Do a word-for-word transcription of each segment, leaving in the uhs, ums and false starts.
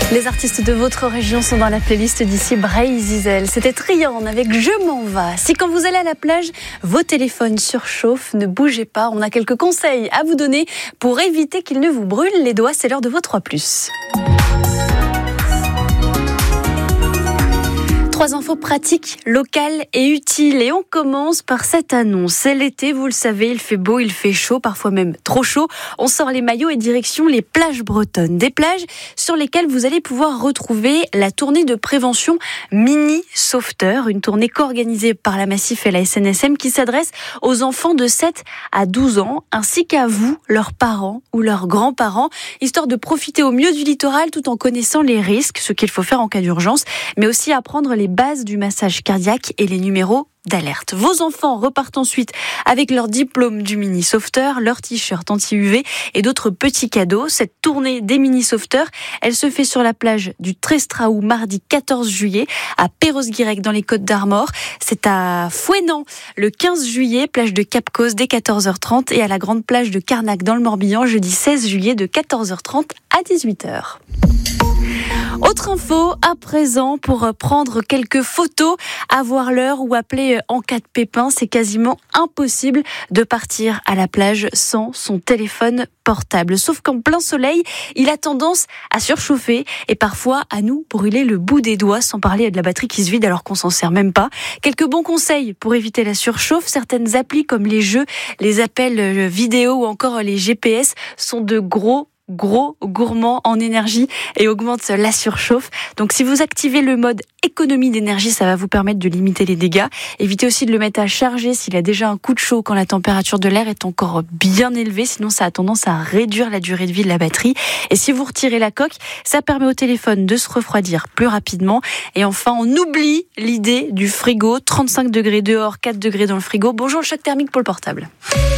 Les artistes de votre région sont dans la playlist d'ici Bray Zizel. C'était Trian avec Je m'en vais. Si quand vous allez à la plage, vos téléphones surchauffent, ne bougez pas. On a quelques conseils à vous donner pour éviter qu'ils ne vous brûlent les doigts. C'est l'heure de vos trois plus. Trois infos pratiques, locales et utiles. Et on commence par cette annonce. C'est l'été, vous le savez, il fait beau, il fait chaud, parfois même trop chaud. On sort les maillots et direction les plages bretonnes. Des plages sur lesquelles vous allez pouvoir retrouver la tournée de prévention Mini Sauveteur. Une tournée co-organisée par la Massif et la S N S M qui s'adresse aux enfants de sept à douze ans, ainsi qu'à vous, leurs parents ou leurs grands-parents, histoire de profiter au mieux du littoral tout en connaissant les risques, ce qu'il faut faire en cas d'urgence, mais aussi apprendre les bases du massage cardiaque et les numéros d'alerte. Vos enfants repartent ensuite avec leur diplôme du mini sauveteur, leur t-shirt anti-U V et d'autres petits cadeaux. Cette tournée des mini sauveteurs, elle se fait sur la plage du Trestraou mardi quatorze juillet à Perros-Guirec dans les Côtes-d'Armor. C'est à Fouesnant le quinze juillet, plage de Cap-Cause dès quatorze heures trente et à la grande plage de Carnac dans le Morbihan jeudi seize juillet de quatorze heures trente à dix-huit heures. Autre info à présent pour prendre quelques photos, avoir l'heure ou appeler en cas de pépin, c'est quasiment impossible de partir à la plage sans son téléphone portable. Sauf qu'en plein soleil, il a tendance à surchauffer et parfois à nous brûler le bout des doigts, sans parler de la batterie qui se vide alors qu'on s'en sert même pas. Quelques bons conseils pour éviter la surchauffe. Certaines applis comme les jeux, les appels vidéo ou encore les G P S sont de gros gros gourmand en énergie et augmente la surchauffe. Donc si vous activez le mode économie d'énergie, ça va vous permettre de limiter les dégâts. Évitez aussi de le mettre à charger s'il a déjà un coup de chaud quand la température de l'air est encore bien élevée, sinon ça a tendance à réduire la durée de vie de la batterie. Et si vous retirez la coque, ça permet au téléphone de se refroidir plus rapidement. Et enfin, on oublie l'idée du frigo, trente-cinq degrés dehors, quatre degrés dans le frigo. Bonjour le choc thermique pour le portable.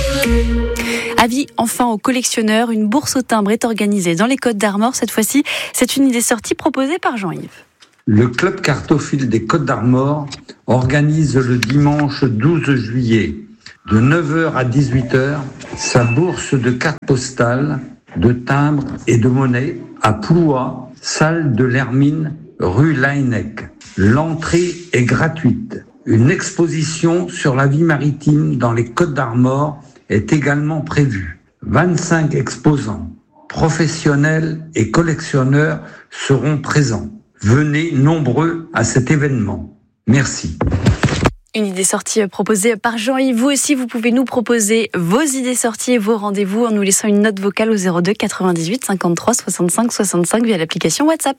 Avis enfin aux collectionneurs, une bourse au timbre est organisée dans les Côtes-d'Armor. Cette fois-ci, c'est une idée sortie proposée par Jean-Yves. Le club cartophile des Côtes-d'Armor organise le dimanche douze juillet de neuf heures à dix-huit heures sa bourse de cartes postales, de timbres et de monnaie à Plouha, salle de l'Hermine, rue Laennec. L'entrée est gratuite. Une exposition sur la vie maritime dans les Côtes-d'Armor est également prévue. vingt-cinq exposants, professionnels et collectionneurs seront présents. Venez nombreux à cet événement. Merci. Une idée sortie proposée par Jean-Yves. Vous aussi, vous pouvez nous proposer vos idées sorties et vos rendez-vous en nous laissant une note vocale au zéro deux quatre-vingt-dix-huit cinquante-trois soixante-cinq soixante-cinq via l'application WhatsApp.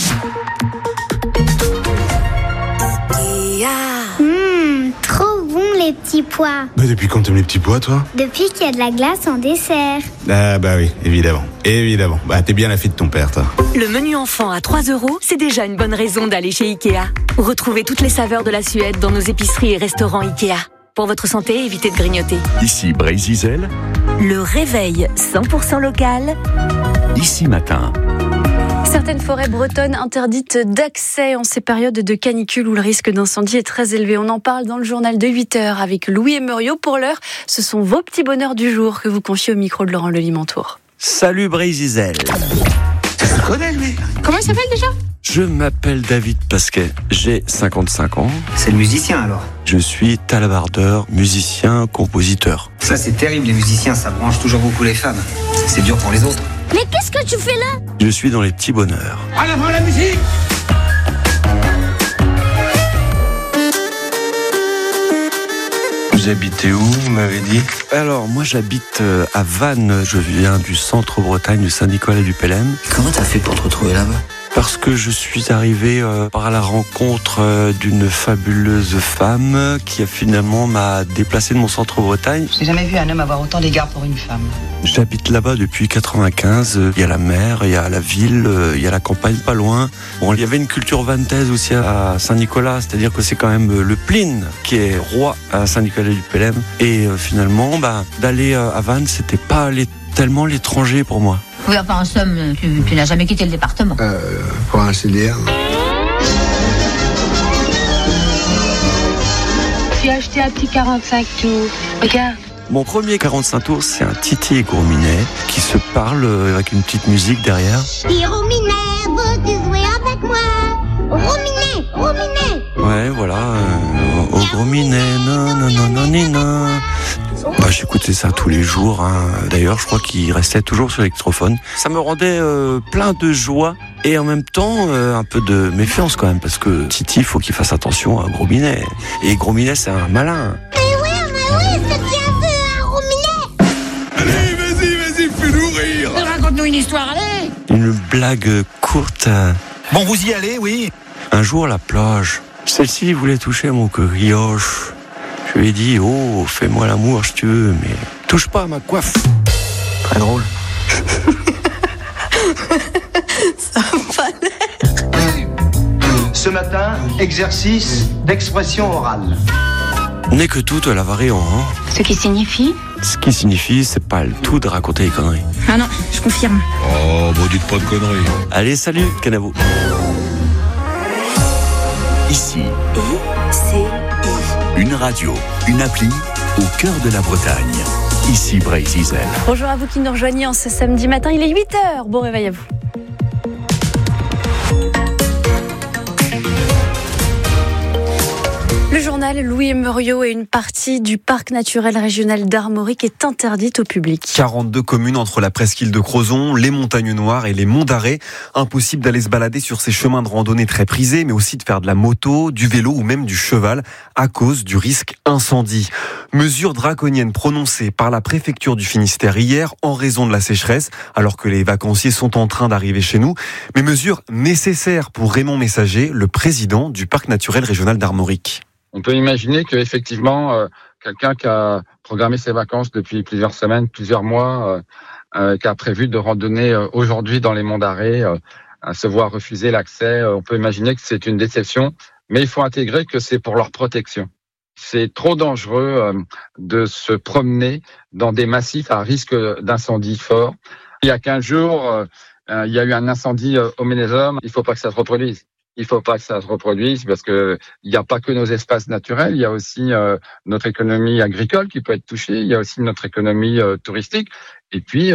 Mmh, trop bon les petits pois. Bah depuis quand t'aimes les petits pois, toi ? Depuis qu'il y a de la glace en dessert. Ah bah oui, évidemment, évidemment. Bah t'es bien la fille de ton père, toi. Le menu enfant à trois euros, c'est déjà une bonne raison d'aller chez Ikea. Retrouvez toutes les saveurs de la Suède dans nos épiceries et restaurants Ikea. Pour votre santé, évitez de grignoter. Ici Bray Zizel. Le réveil cent pour cent local. Ici Matin. Certaines forêts bretonnes interdites d'accès en ces périodes de canicule où le risque d'incendie est très élevé. On en parle dans le journal de huit heures avec Louis et Muriot. Pour l'heure, ce sont vos petits bonheurs du jour que vous confiez au micro de Laurent Lelimantour. Salut Bray Zizel. Tu le connais, lui ? Comment il s'appelle déjà ? Je m'appelle David Pasquet, j'ai cinquante-cinq ans. C'est le musicien alors ? Je suis talabardeur, musicien, compositeur. Ça c'est terrible, les musiciens, ça branche toujours beaucoup les femmes. C'est dur pour les autres. Mais qu'est-ce que tu fais là ? Je suis dans les petits bonheurs. En avant la musique ! Vous habitez où, vous m'avez dit ? Alors, moi j'habite à Vannes, je viens du centre-Bretagne, du Saint-Nicolas du Pelem. Comment t'as fait pour te retrouver là-bas ? Parce que je suis arrivé euh, par la rencontre euh, d'une fabuleuse femme qui a finalement m'a déplacé de mon centre-Bretagne. J'ai jamais vu un homme avoir autant d'égard pour une femme. J'habite là-bas depuis quatre-vingt-quinze. Il y a la mer, il y a la ville, euh, il y a la campagne pas loin. Bon, il y avait une culture vantaise aussi à Saint-Nicolas, c'est-à-dire que c'est quand même le Pline qui est roi à Saint-Nicolas du Pelem. Et euh, finalement, bah, d'aller euh, à Vannes, c'était pas les, tellement l'étranger pour moi. Oui, enfin, en somme, tu, tu n'as jamais quitté le département. Euh, pour un C D R. J'ai acheté un petit quarante-cinq tours. Regarde. Mon premier quarante-cinq tours, c'est un Titi et Gourminet qui se parle avec une petite musique derrière. Gourminet, beau Rominet, Rominet. Ouais, voilà. Euh, au gros minet, non, non, non, non, non, non. Bah, j'écoutais ça tous les jours. Hein. D'ailleurs, je crois qu'il restait toujours sur l'électrophone. Ça me rendait euh, plein de joie et en même temps euh, un peu de méfiance quand même, parce que Titi, il faut qu'il fasse attention à Gros Minet. Et Gros Minet, c'est un malin. Mais oui, mais oui, c'est bien vu, un Rominet. Allez, vas-y, vas-y, fais-nous rire. Raconte-nous une histoire, allez. Une blague courte. Bon, vous y allez, oui. Un jour, à la plage, celle-ci voulait toucher mon coquilloche. Je lui ai dit, oh, fais-moi l'amour si tu veux, mais touche pas à ma coiffe. Très drôle. Ça a pas l'air. Ce matin, exercice d'expression orale. N'est que tout à la variant, hein. Ce qui signifie? Ce qui signifie, c'est pas le tout de raconter des conneries. Ah non, je confirme. Oh, bon, dites pas de conneries. Allez, salut, Canavo. Ici, I, C, I. une radio, une appli au cœur de la Bretagne. Ici Brésil. Bonjour à vous qui nous rejoignez en ce samedi matin, il est huit heures. Bon réveil à vous. Le journal Louis Meuriot et une partie du parc naturel régional d'Armorique est interdite au public. quarante-deux communes entre la presqu'île de Crozon, les montagnes noires et les monts d'Arrée. Impossible d'aller se balader sur ces chemins de randonnée très prisés, mais aussi de faire de la moto, du vélo ou même du cheval à cause du risque incendie. Mesure draconienne prononcée par la préfecture du Finistère hier en raison de la sécheresse, alors que les vacanciers sont en train d'arriver chez nous. Mais mesure nécessaire pour Raymond Messager, le président du parc naturel régional d'Armorique. On peut imaginer qu'effectivement, euh, quelqu'un qui a programmé ses vacances depuis plusieurs semaines, plusieurs mois, euh, euh, qui a prévu de randonner euh, aujourd'hui dans les monts d'Arrée, euh, à se voir refuser l'accès, euh, on peut imaginer que c'est une déception, mais il faut intégrer que c'est pour leur protection. C'est trop dangereux euh, de se promener dans des massifs à risque d'incendie fort. Il y a quinze jours, euh, euh, il y a eu un incendie euh, au Ménézum, il ne faut pas que ça se reproduise. Il faut pas que ça se reproduise parce que il n'y a pas que nos espaces naturels, il y a aussi euh, notre économie agricole qui peut être touchée, il y a aussi notre économie euh, touristique. Et puis,